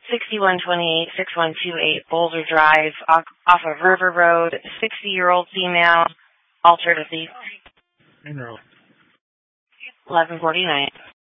6128-6128 Boulder Drive, off of River Road, 60-year-old female, altered at the 1149.